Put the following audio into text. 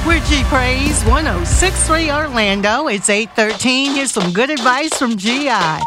We're G-Praise 106.3 Orlando. It's 8:13. Here's some good advice from GI.